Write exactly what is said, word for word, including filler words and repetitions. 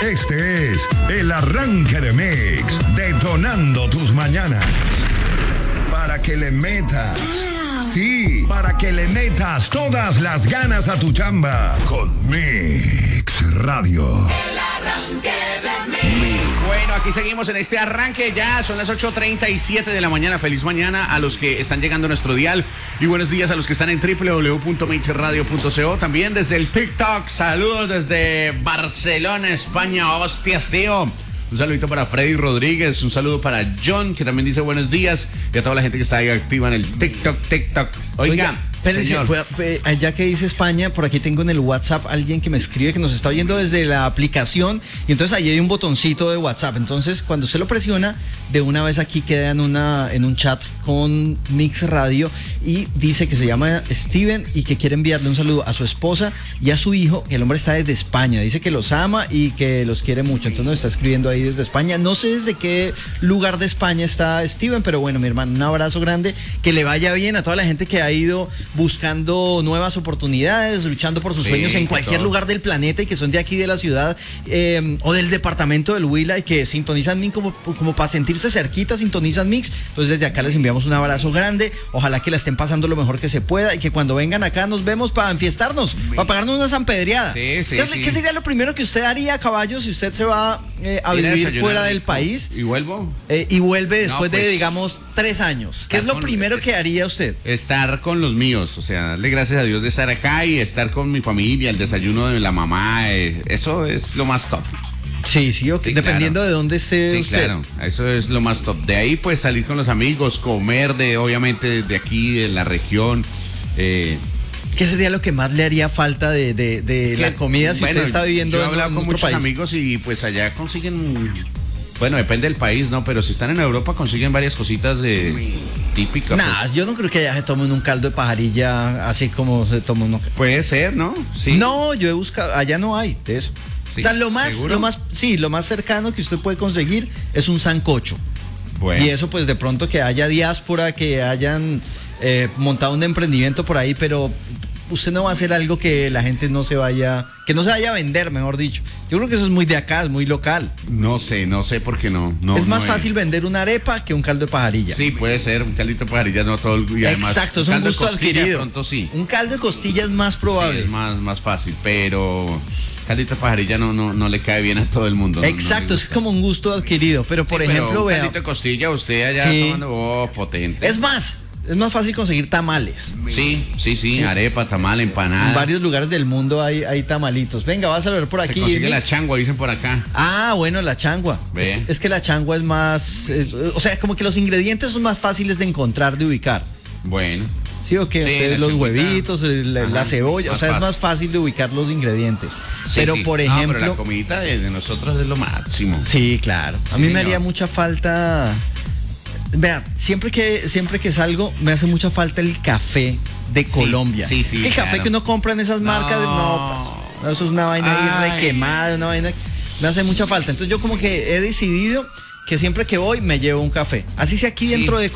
Este es el arranque de Mix, detonando tus mañanas. Para que le metas, sí, para que le metas todas las ganas a tu chamba con Mix Radio. El arranque de Mix. Bueno, aquí seguimos en este arranque ya, son las ocho treinta y siete de la mañana. Feliz mañana a los que están llegando a nuestro dial y buenos días a los que están en doble u doble u doble u punto mix radio punto co. También desde el TikTok, saludos desde Barcelona, España. Hostias, tío. Un saludito para Freddy Rodríguez, un saludo para John, que también dice buenos días, y a toda la gente que está ahí activa en el TikTok, TikTok. Oiga, Oiga espérese, pues, ya que dice España, por aquí tengo en el WhatsApp alguien que me escribe que nos está oyendo desde la aplicación, y entonces ahí hay un botoncito de WhatsApp. Entonces, cuando usted lo presiona, de una vez aquí queda en, una, en un chat con Mix Radio, y dice que se llama Steven y que quiere enviarle un saludo a su esposa y a su hijo, que el hombre está desde España. Dice que los ama y que los quiere mucho. Entonces nos está escribiendo ahí desde España. No sé desde qué lugar de España está Steven, pero bueno, mi hermano, un abrazo grande, que le vaya bien a toda la gente que ha ido buscando nuevas oportunidades, luchando por sus sí, sueños en cualquier todo. lugar del planeta y que son de aquí de la ciudad eh, o del departamento del Huila y que sintonizan Mix como, como para sentirse cerquita, sintonizan Mix. Entonces desde acá les enviamos un abrazo grande, ojalá que la estén pasando lo mejor que se pueda y que cuando vengan acá nos vemos para enfiestarnos, para pagarnos una sanpedreada. Sí, sí, ¿Qué, sí. ¿Qué sería lo primero que usted haría, caballo, si usted se va eh, a Mira, vivir fuera del país? ¿Y vuelvo? Eh, y vuelve después no, pues, de, digamos, tres años. ¿Qué es lo con, primero que haría usted? Estar con los míos, o sea, darle gracias a Dios de estar acá y estar con mi familia, el desayuno de la mamá, eh, eso es lo más top. Sí, sí, okay. sí dependiendo claro. de dónde esté sí, usted. Claro, eso es lo más top. De ahí, pues, salir con los amigos, comer de, obviamente, de aquí, de la región. Eh, ¿Qué sería lo que más le haría falta de, de, de es que, la comida si bueno, usted está viviendo yo he en, hablado en con otro muchos país? amigos y, pues, allá consiguen... Bueno, depende del país, ¿no? Pero si están en Europa consiguen varias cositas de típicas. Nah, pues. yo no creo que allá se tomen un caldo de pajarilla así como se toma uno. Puede ser, ¿no? Sí. No, yo he buscado, allá no hay de eso. Sí, o sea, lo más, lo más, sí, lo más cercano que usted puede conseguir es un sancocho. Bueno. Y eso, pues, de pronto que haya diáspora, que hayan eh, montado un emprendimiento por ahí, pero usted no va a hacer algo que la gente no se vaya, que no se vaya a vender, mejor dicho. Yo creo que eso es muy de acá, es muy local. No sé, no sé por qué no. no es más no fácil es. vender una arepa que un caldo de pajarilla. Sí, puede ser, un caldito de pajarilla, no todo el... Y además, exacto, es un, un gusto costilla, adquirido. Pronto, sí. Un caldo de costilla es más probable. Sí, es más, más fácil, pero... Caldito de pajarilla no, no, no le cae bien a todo el mundo. Exacto, no, no es como un gusto adquirido, pero por sí, ejemplo, pero un vea. caldito de costilla, usted allá sí. tomando, oh, potente. Es más, es más fácil conseguir tamales. Sí, sí, sí, es, arepa, tamal, empanada. En varios lugares del mundo hay, hay tamalitos. Venga, vas a ver por aquí. Se consigue la changua, dicen por acá. Ah, bueno, la changua. Es, es que la changua es más, es, o sea, como que los ingredientes son más fáciles de encontrar, de ubicar. Bueno. Sí, o que sí, los changuita. huevitos, la, Ajá, la cebolla, o sea, fácil. es más fácil de ubicar los ingredientes. Sí, pero sí. por ejemplo, no, pero la comidita de, de nosotros es lo máximo. Sí, claro. A sí, mí me señor. haría mucha falta. Vea, siempre que siempre que salgo me hace mucha falta el café de Colombia. Sí, sí, sí, es que el claro. café que uno compra en esas marcas, no, no, no eso es una vaina ahí requemada, una vaina me hace mucha falta. Entonces yo como que he decidido que siempre que voy me llevo un café. Así sea aquí sí. dentro de